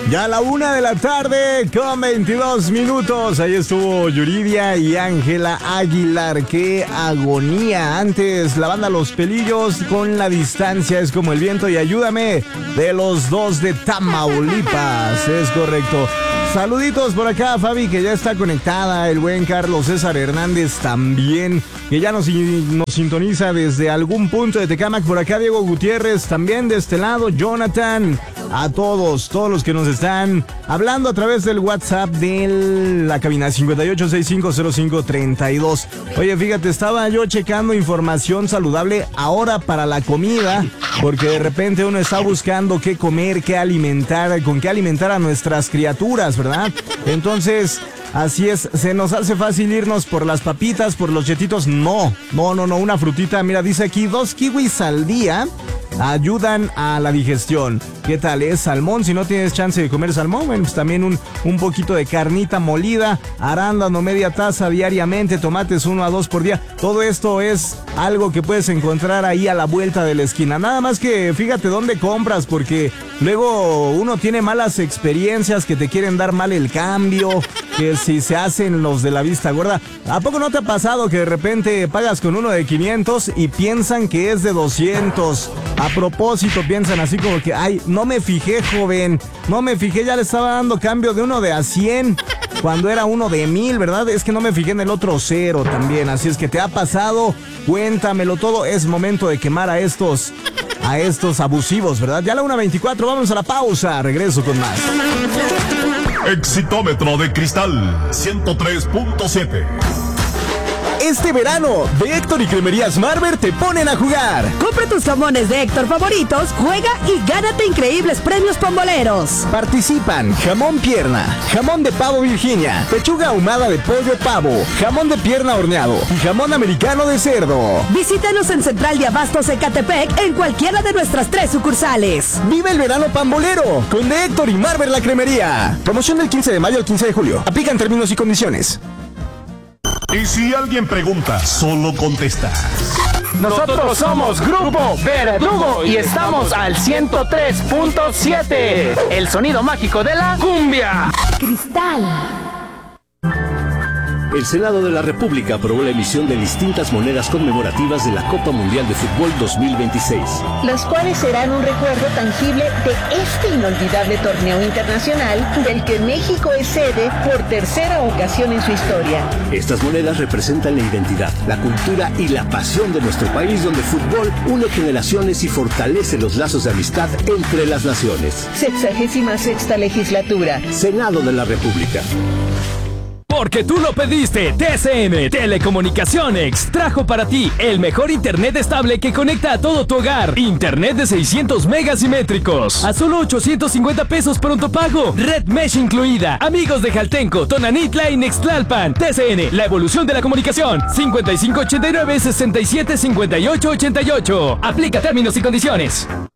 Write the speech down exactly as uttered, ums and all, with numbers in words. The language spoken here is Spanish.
Ya a la una de la tarde con veintidós minutos. Ahí estuvo Yuridia y Ángela Aguilar. ¡Qué agonía! Antes la banda Los Pelillos con La Distancia es como el viento y Ayúdame de los dos de Tamaulipas. Es correcto. Saluditos por acá, Fabi, que ya está conectada. El buen Carlos César Hernández también, que ya nos, nos sintoniza desde algún punto de Tecámac. Por acá Diego Gutiérrez también de este lado. Jonathan. A todos, todos los que nos están hablando a través del WhatsApp de la cabina cincuenta y ocho sesenta y cinco cero cinco treinta y dos. Oye, fíjate, estaba yo checando información saludable ahora para la comida, porque de repente uno está buscando qué comer, qué alimentar, con qué alimentar a nuestras criaturas, ¿verdad? Entonces, así es, se nos hace fácil irnos por las papitas, por los chetitos. No, no, no, no, una frutita, mira, dice aquí, dos kiwis al día ayudan a la digestión. ¿Qué tal? Es salmón. Si no tienes chance de comer salmón, bueno, pues también un, un poquito de carnita molida, arándano media taza diariamente, tomates uno a dos por día. Todo esto es algo que puedes encontrar ahí a la vuelta de la esquina. Nada más que fíjate dónde compras, porque luego uno tiene malas experiencias, que te quieren dar mal el cambio, que si se hacen los de la vista gorda. ¿A poco no te ha pasado que de repente pagas con uno de quinientos y piensan que es de doscientos? A propósito, piensan así como que, ay, no me fijé, joven, no me fijé, ya le estaba dando cambio de uno de a cien, cuando era uno de mil, ¿verdad? Es que no me fijé en el otro cero también, así es que te ha pasado, cuéntamelo todo, es momento de quemar a estos, a estos abusivos, ¿verdad? Ya a la una veinticuatro, vamos a la pausa, regreso con más. Exitómetro de Cristal ciento tres punto siete. Este verano, de Héctor y Cremerías Marber te ponen a jugar. Compra tus jamones de Héctor favoritos, juega y gánate increíbles premios pomboleros. Participan jamón pierna, jamón de pavo Virginia, pechuga ahumada de pollo pavo, jamón de pierna horneado y jamón americano de cerdo. Visítanos en Central de Abastos Ecatepec en cualquiera de nuestras tres sucursales. Vive el verano pambolero con de Héctor y Marber la Cremería. Promoción del quince de mayo al quince de julio. Aplican términos y condiciones. Y si alguien pregunta, solo contesta. Nosotros somos Grupo Verdugo y estamos al ciento tres punto siete. El sonido mágico de la cumbia. Cristal. El Senado de la República aprobó la emisión de distintas monedas conmemorativas de la Copa Mundial de Fútbol dos mil veintiséis. Los cuales serán un recuerdo tangible de este inolvidable torneo internacional del que México es sede por tercera ocasión en su historia. Estas monedas representan la identidad, la cultura y la pasión de nuestro país, donde el fútbol une generaciones y fortalece los lazos de amistad entre las naciones. Sexagésima sexta legislatura. Senado de la República. Porque tú lo pediste, T C N Telecomunicaciones trajo para ti el mejor internet estable que conecta a todo tu hogar. Internet de seiscientos megas simétricos a solo ochocientos cincuenta pesos pronto pago. Red Mesh incluida. Amigos de Jaltenco, Tonanitla y Nextlalpan. T C N, la evolución de la comunicación. cincuenta y cinco ochenta y nueve sesenta y siete cincuenta y ocho ochenta y ocho. Aplica términos y condiciones.